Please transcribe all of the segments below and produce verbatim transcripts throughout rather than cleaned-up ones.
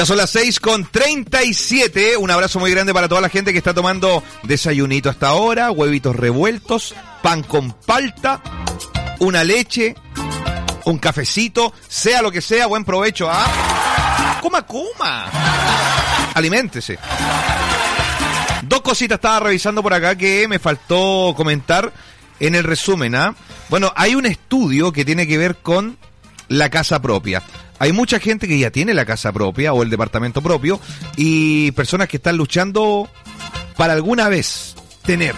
Son las seis con treinta y siete. Un abrazo muy grande para toda la gente que está tomando desayunito hasta ahora, huevitos revueltos, pan con palta, una leche, un cafecito, sea lo que sea, buen provecho. ¿Ah? Coma, coma. Aliméntese. Dos cositas estaba revisando por acá que me faltó comentar en el resumen. ¿Ah? Bueno, hay un estudio que tiene que ver con la casa propia. Hay mucha gente que ya tiene la casa propia o el departamento propio y personas que están luchando para alguna vez tener.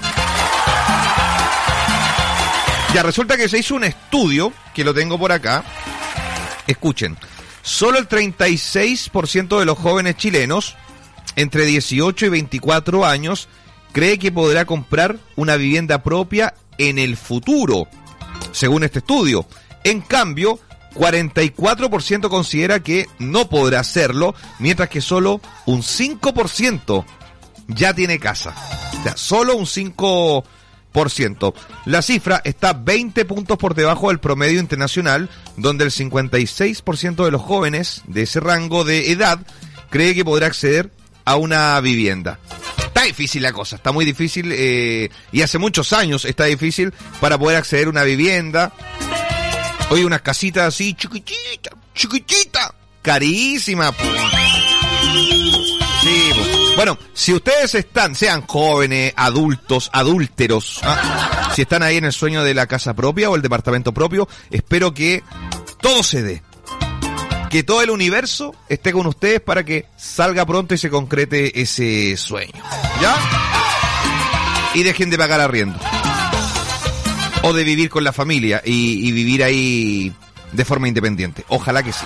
Ya resulta que se hizo un estudio, que lo tengo por acá. Escuchen, solo el treinta y seis por ciento de los jóvenes chilenos entre dieciocho y veinticuatro años cree que podrá comprar una vivienda propia en el futuro, según este estudio. En cambio, cuarenta y cuatro por ciento considera que no podrá hacerlo, mientras que solo un cinco por ciento ya tiene casa. O sea, solo un cinco por ciento. La cifra está veinte puntos por debajo del promedio internacional, donde el cincuenta y seis por ciento de los jóvenes de ese rango de edad cree que podrá acceder a una vivienda. Está difícil la cosa, está muy difícil, eh, y hace muchos años está difícil para poder acceder a una vivienda. Oye, unas casitas así, chiquitita, chiquitita, carísima. Po. Sí, po. Bueno, si ustedes están, sean jóvenes, adultos, adúlteros, ¿ah? Si están ahí en el sueño de la casa propia o el departamento propio, espero que todo se dé. Que todo el universo esté con ustedes para que salga pronto y se concrete ese sueño. ¿Ya? Y dejen de pagar arriendo. O de vivir con la familia y, y vivir ahí de forma independiente. Ojalá que sí.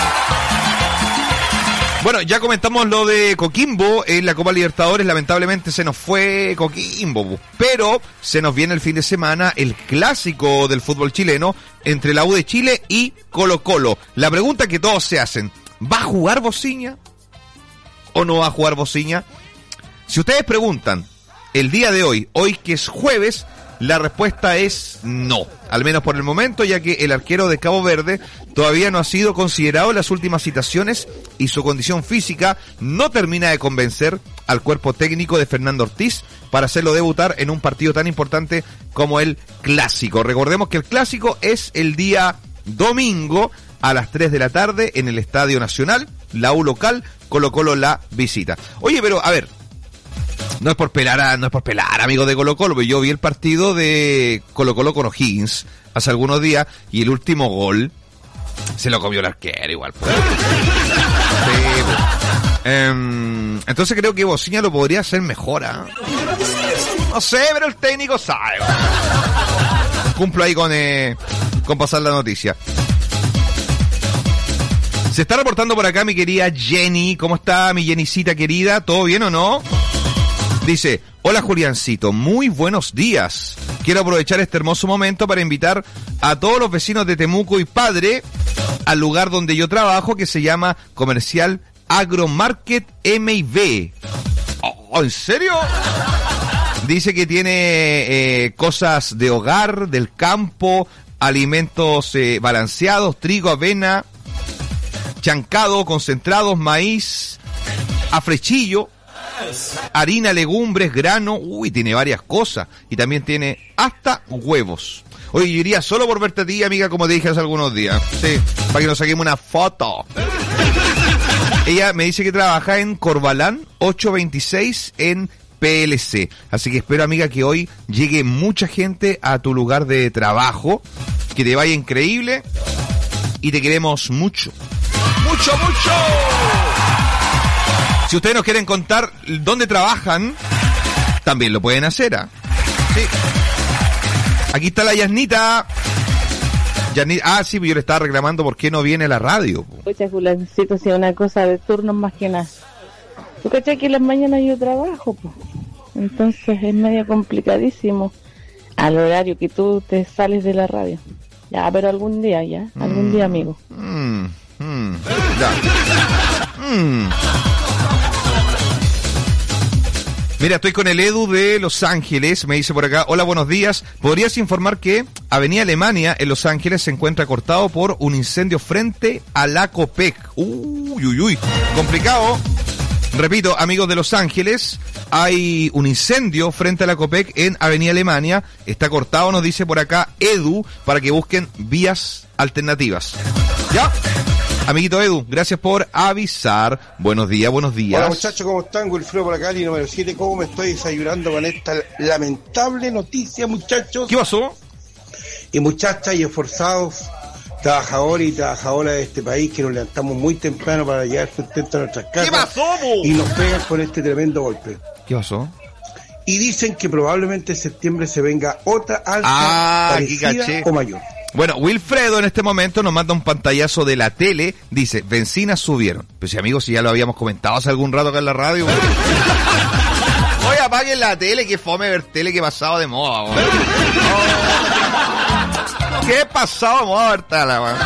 Bueno, ya comentamos lo de Coquimbo en la Copa Libertadores. Lamentablemente se nos fue Coquimbo, pero se nos viene el fin de semana el clásico del fútbol chileno entre la U de Chile y Colo Colo. La pregunta que todos se hacen, ¿va a jugar Bociña o no va a jugar Bociña? Si ustedes preguntan el día de hoy, hoy que es jueves, la respuesta es no, al menos por el momento, ya que el arquero de Cabo Verde todavía no ha sido considerado en las últimas citaciones y su condición física no termina de convencer al cuerpo técnico de Fernando Ortiz para hacerlo debutar en un partido tan importante como el Clásico. Recordemos que el Clásico es el día domingo a las tres de la tarde en el Estadio Nacional, la U local, Colo Colo la visita. Oye, pero a ver, No es por pelar, a, no es por pelar, amigos de Colo Colo, pero yo vi el partido de Colo Colo con O'Higgins hace algunos días y el último gol se lo comió el arquero igual. Pues. Sí, pues. Um, entonces creo que Bociña lo podría hacer mejor, ¿eh? No sé, pero el técnico sabe. Cumplo ahí con, eh, con pasar la noticia. Se está reportando por acá mi querida Jenny. ¿Cómo está mi Jennycita querida? ¿Todo bien o no? Dice, hola Juliancito, muy buenos días. Quiero aprovechar este hermoso momento para invitar a todos los vecinos de Temuco y Padre al lugar donde yo trabajo, que se llama Comercial Agromarket M y B. Oh, ¿en serio? Dice que tiene eh, cosas de hogar, del campo, alimentos eh, balanceados, trigo, avena, chancado, concentrados, maíz, afrechillo, harina, legumbres, grano, uy, tiene varias cosas. Y también tiene hasta huevos. Oye, yo iría solo por verte a ti, amiga, como te dije hace algunos días. Sí, para que nos saquemos una foto. Ella me dice que trabaja en Corbalán ochocientos veintiséis en P L C. Así que espero, amiga, que hoy llegue mucha gente a tu lugar de trabajo. Que te vaya increíble. Y te queremos mucho. ¡Mucho, mucho! Si ustedes nos quieren contar dónde trabajan, también lo pueden hacer, ¿ah? Sí. Aquí está la Yasnita. Yasnita. Ah, sí, yo le estaba reclamando por qué no viene a la radio. Oye, Juliancito, si es una cosa de turnos más que nada. ¿Tú cachai que en las mañanas yo trabajo, po? Entonces es medio complicadísimo al horario que tú te sales de la radio. Ya, pero algún día, ya. Algún mm. día, amigo. Mm. Mm. Ya. Mm. Mira, estoy con el Edu de Los Ángeles, me dice por acá, hola, buenos días. ¿Podrías informar que Avenida Alemania en Los Ángeles se encuentra cortado por un incendio frente a la Copec? Uy, uy, uy, complicado. Repito, amigos de Los Ángeles, hay un incendio frente a la Copec en Avenida Alemania. Está cortado, nos dice por acá Edu, para que busquen vías alternativas. ¿Ya? Amiguito Edu, gracias por avisar. Buenos días, buenos días. Hola muchachos, ¿cómo están? Wilfredo por acá, número siete. ¿Cómo me estoy desayunando con esta lamentable noticia, muchachos? ¿Qué pasó? Y muchachas y esforzados trabajadores y trabajadoras de este país que nos levantamos muy temprano para llevar sustento a nuestras casas. ¿Qué pasó, bo? Y nos pegan con este tremendo golpe. ¿Qué pasó? Y dicen que probablemente en septiembre se venga otra alza ah, parecida o mayor. Bueno, Wilfredo en este momento nos manda un pantallazo de la tele, dice, bencinas subieron. Pues si amigos, si ya lo habíamos comentado hace algún rato acá en la radio. Oye, apaguen la tele, que fome ver tele, que pasado de moda, güey. ¿Qué pasado de moda ver tele, güey?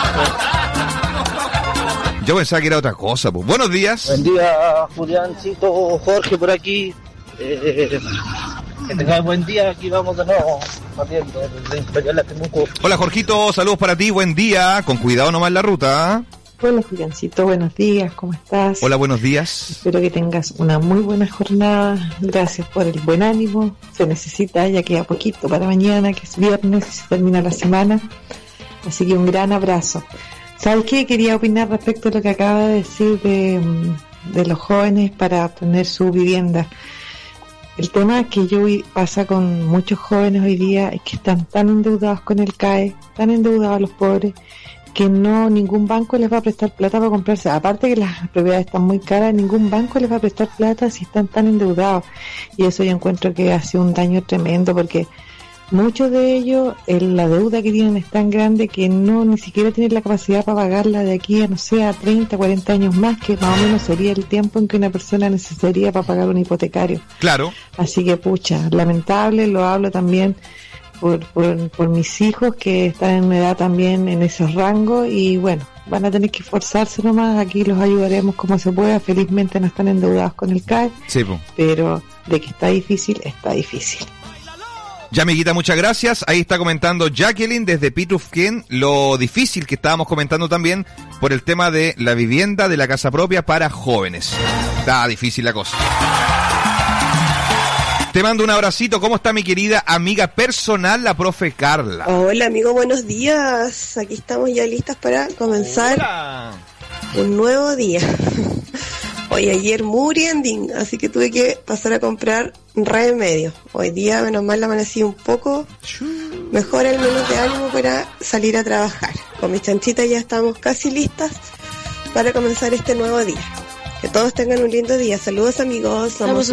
Yo pensaba que era otra cosa, pues. Buenos días. Buen día, Juliancito, Jorge por aquí. Eh, que tengáis buen día, aquí vamos de nuevo, partiendo desde Imperial a Temuco. Hola Jorgito, saludos para ti, buen día, con cuidado nomás en la ruta. Hola Juliancito, buenos días, ¿cómo estás? Hola, buenos días. Espero que tengas una muy buena jornada, gracias por el buen ánimo, se necesita, ya queda poquito para mañana, que es viernes y se termina la semana, así que un gran abrazo. ¿Sabes qué? Quería opinar respecto a lo que acaba de decir de, de los jóvenes para obtener su vivienda. El tema que yo pasa con muchos jóvenes hoy día es que están tan endeudados con el C A E, tan endeudados los pobres, que no ningún banco les va a prestar plata para comprarse. Aparte que las propiedades están muy caras, ningún banco les va a prestar plata si están tan endeudados. Y eso yo encuentro que hace un daño tremendo porque muchos de ellos, el, la deuda que tienen es tan grande que no ni siquiera tienen la capacidad para pagarla de aquí a, no sé, a treinta, cuarenta años más, que más o menos sería el tiempo en que una persona necesitaría para pagar un hipotecario. Claro. Así que, pucha, lamentable, lo hablo también por, por, por mis hijos que están en una edad también en esos rangos y bueno, van a tener que esforzarse nomás, aquí los ayudaremos como se pueda, felizmente no están endeudados con el C A E, sí, po. Pero de que está difícil, está difícil. Ya, amiguita, muchas gracias. Ahí está comentando Jacqueline desde Pitufquén lo difícil que estábamos comentando también por el tema de la vivienda de la casa propia para jóvenes. Está difícil la cosa. Te mando un abracito. ¿Cómo está mi querida amiga personal, la profe Carla? Hola, amigo, buenos días. Aquí estamos ya listas para comenzar Hola. un nuevo día. Hoy ayer muriending, así que tuve que pasar a comprar remedio. Hoy día, menos mal, amanecí un poco mejor, al menos de ánimo para salir a trabajar. Con mis chanchitas ya estamos casi listas para comenzar este nuevo día. Que todos tengan un lindo día. Saludos, amigos. Somos